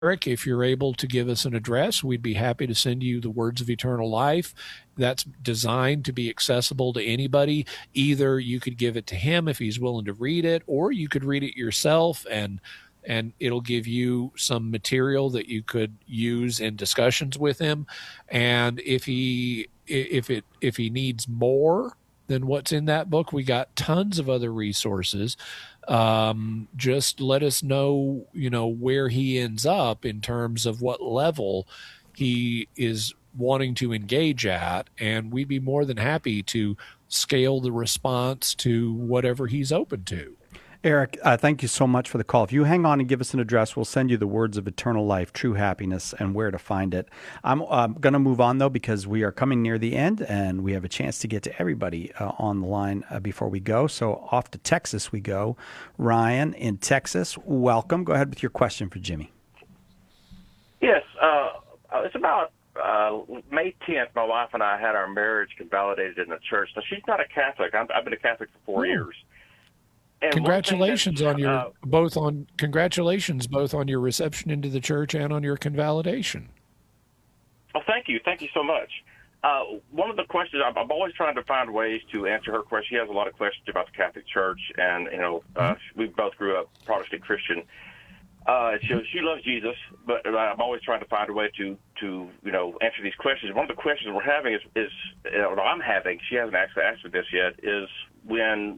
Eric, if you're able to give us an address, we'd be happy to send you the Words of Eternal Life. That's designed to be accessible to anybody. Either you could give it to him if he's willing to read it, or you could read it yourself, and it'll give you some material that you could use in discussions with him. And if he needs more than what's in that book, we got tons of other resources. Just let us know, where he ends up in terms of what level he is wanting to engage at, and we'd be more than happy to scale the response to whatever he's open to. Eric, thank you so much for the call. If you hang on and give us an address, we'll send you the Words of Eternal Life, True Happiness, and where to find it. I'm going to move on, though, because we are coming near the end, and we have a chance to get to everybody on the line before we go. So off to Texas we go. Ryan in Texas, welcome. Go ahead with your question for Jimmy. Yes, it's about May 10th. My wife and I had our marriage validated in the church. Now, she's not a Catholic. I've been a Catholic for 4 years. And congratulations on your both on your reception into the church and on your convalidation. Oh, thank you so much. One of the questions I'm always trying to find ways to answer her question. She has a lot of questions about the Catholic Church, and we both grew up Protestant Christian. She loves Jesus, but I'm always trying to find a way to answer these questions. One of the questions we're having is I'm having. She hasn't actually asked me this yet. Is when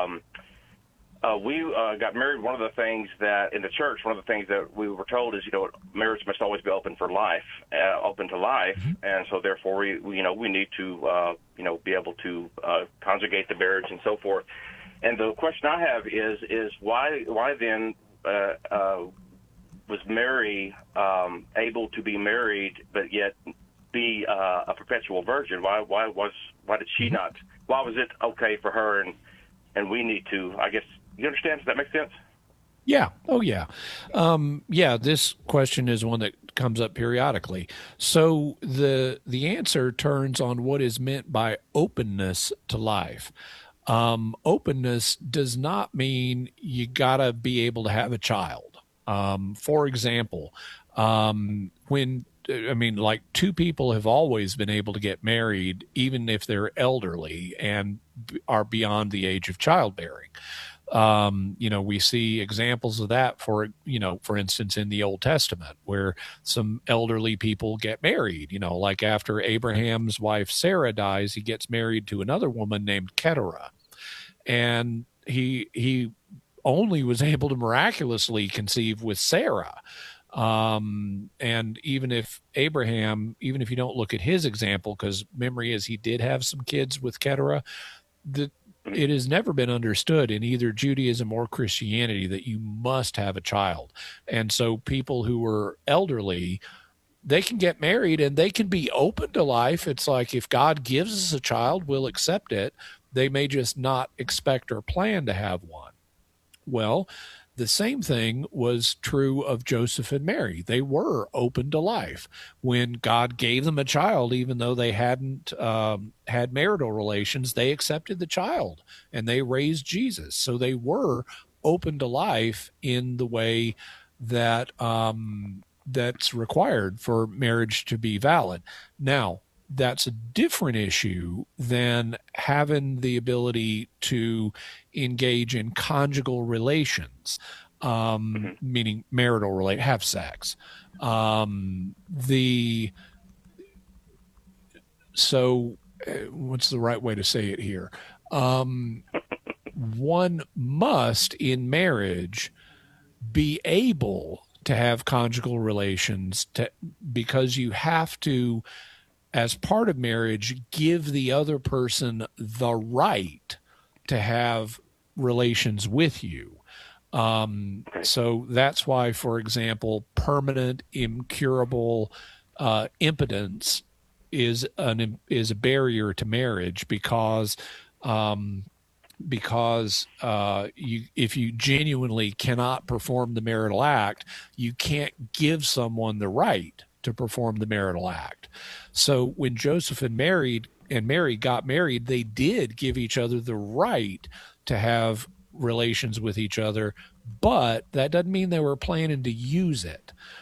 we got married, one of the things that in the church, one of the things that we were told is, marriage must always be open to life. And so therefore we need to, be able to conjugate the marriage and so forth. And the question I have is why then was Mary able to be married but yet be a perpetual virgin? Why did she not? Why was it okay for her and we need to? I guess you understand. Does that make sense? Yeah. Oh, yeah. This question is one that comes up periodically. So the answer turns on what is meant by openness to life. Openness does not mean you gotta be able to have a child. For example, like two people have always been able to get married, even if they're elderly and are beyond the age of childbearing. We see examples of that for instance, in the Old Testament, where some elderly people get married, like after Abraham's wife Sarah dies, he gets married to another woman named Keturah. And he only was able to miraculously conceive with Sarah. And even if you don't look at his example, because memory is he did have some kids with Keturah, it has never been understood in either Judaism or Christianity that you must have a child. And so people who are elderly, they can get married and they can be open to life. It's like, if God gives us a child, we'll accept it. They may just not expect or plan to have one. Well, the same thing was true of Joseph and Mary. They were open to life. When God gave them a child, even though they hadn't had marital relations, they accepted the child and they raised Jesus. So they were open to life in the way that that's required for marriage to be valid. Now, that's a different issue than having the ability to engage in conjugal relations, meaning have sex. What's the right way to say it here? One must, in marriage, be able to have conjugal relations because you have to, as part of marriage, give the other person the right to have relations with you. So that's why, for example, permanent, incurable impotence is a barrier to marriage because if you genuinely cannot perform the marital act, you can't give someone the right to perform the marital act. So when Joseph and Mary got married, they did give each other the right to have relations with each other, but that doesn't mean they were planning to use it.